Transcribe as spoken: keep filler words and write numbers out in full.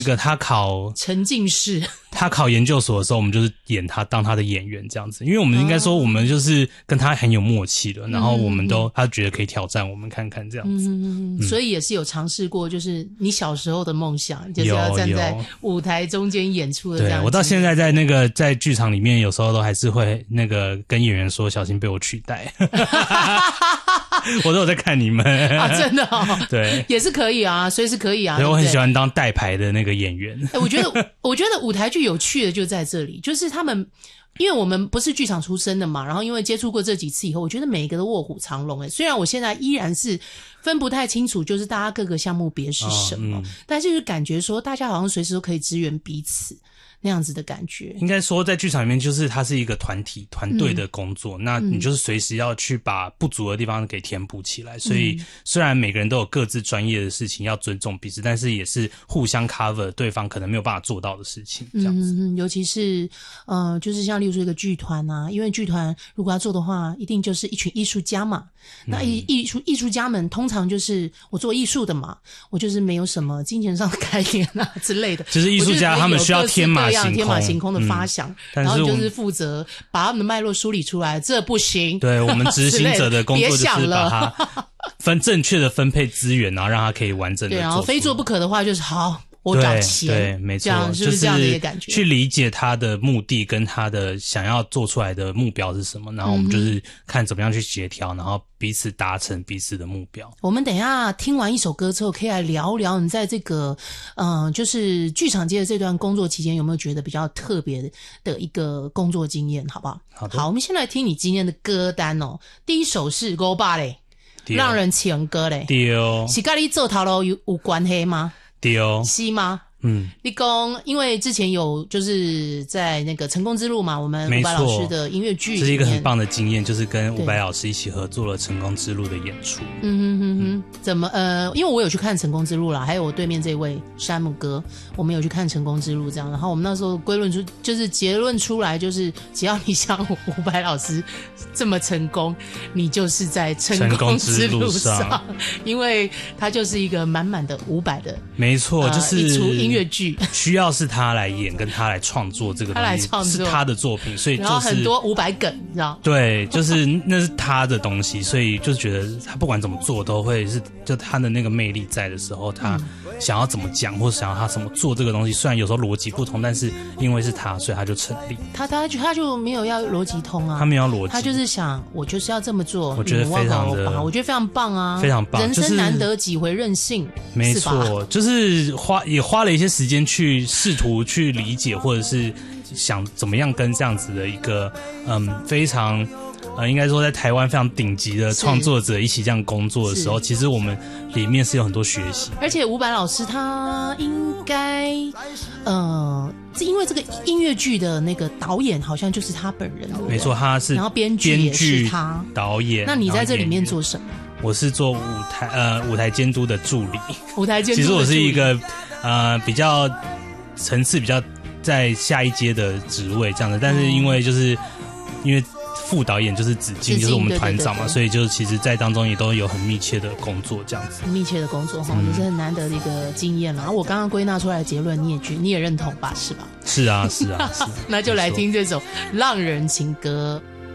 这个他考沉浸式， 他考研究所的时候，我们就是演他当他的演员这样子，因为我们应该说我们就是跟他很有默契的，嗯、然后我们都、嗯、他觉得可以挑战我们看看这样子， 嗯嗯、所以也是有尝试过，就是你小时候的梦想，就是要站在舞台中间演出的这样。 对，我到现在在那个在剧场里面，有时候都还是会那个跟演员说小心被我取代，我都有在看你们啊，真的哦， 对， 也是可以啊，随时可以啊。 所以我很喜欢当带牌的那个演员。 欸、我觉得，我觉得舞台剧有趣的就在这里，就是他们，因为我们不是剧场出身的嘛，然后因为接触过这几次以后，我觉得每一个都卧虎藏龙。诶，虽然我现在依然是分不太清楚，就是大家各个项目别是什么，哦嗯、但就是感觉说大家好像随时都可以支援彼此。那样子的感觉， 应该说在剧场里面，就是它是一个团体团队的工作，嗯、那你就是随时要去把不足的地方给填补起来。嗯、所以虽然每个人都有各自专业的事情要尊重彼此，但是也是互相 cover 对方可能没有办法做到的事情，这样子。 嗯，尤其是呃，就是像例如说一个剧团啊，因为剧团如果要做的话，一定就是一群艺术家嘛。那艺艺术艺术家们通常就是我做艺术的嘛，我就是没有什么金钱上的概念啊之类的。 就是艺术家他们需要天马行空天马行空的发想，嗯、然后就是负责把他们的脉络梳理出来，这不行。 对，我们执行者的工作就是把它分正确的分配资源，然后让它可以完整的做。对， 然后非做不可的话就是好。我找钱， 对，没错， 这样是不是这样的一个感觉？ 就是去理解他的目的跟他的想要做出来的目标是什么，然后我们就是看怎么样去协调，然后彼此达成彼此的目标。 我们等一下听完一首歌之后，可以来聊聊你在这个嗯、呃，就是剧场界的这段工作期间，有没有觉得比较特别的一个工作经验，好不好？ 好的。 好，我们先来听你今天的歌单哦。第一首是《欧巴嘞》，让人情歌嘞， 对哦， 是跟你做头路有有关系吗？ 对哦， 是吗？ 嗯， 立功，因为之前有就是在那个成功之路嘛，我们伍佰老师的音乐剧， 这是一个很棒的经验，就是跟伍佰老师一起合作了成功之路的演出。 嗯哼哼哼，怎么呃，因为我有去看成功之路啦，还有我对面这位山姆哥，我们有去看成功之路这样，然后我们那时候归论出就是结论出来，就是只要你像伍佰老师这么成功，你就是在成功之路上，因为他就是一个满满的伍佰的， 没错，呃、就是一出音乐剧需要是他来演，跟他来创作这个东西，他来创作是他的作品，所以就是然后很多伍佰梗，你知道？ 对，就是那是他的东西，所以就觉得他不管怎么做都会是，就他的那个魅力在的时候，他想要怎么讲，或者想要他怎么做这个东西，虽然有时候逻辑不通，但是因为是他，所以他就成立。 他他就他就没有要逻辑通啊， 他没有逻辑， 他就是想我就是要这么做， 我觉得非常的， 我觉得非常棒啊， 非常棒， 人生难得几回任性， 没错，就是花也花了一些时间去试图去理解，或者是想怎么样跟这样子的一个嗯非常呃应该说在台湾非常顶级的创作者一起这样工作的时候，其实我们里面是有很多学习。 而且伍佰老师他应该呃因为这个音乐剧的那个导演好像就是他本人， 没错，他是， 然后编剧也是他， 导演。 那你在这里面做什么？ 我是做舞台呃舞台监督的助理。 舞台监督的助理， 其实我是一个呃比较层次比较在下一阶的职位这样的，但是因为就是因为副导演就是子敬，就是我们团长嘛，所以就其实在当中也都有很密切的工作这样子。 很密切的工作哈，也是很难得的一个经验了。然后我刚刚归纳出来的结论，你也觉你也认同吧？是吧？ 是啊，是啊，是啊。 那就来听这首《浪人情歌》。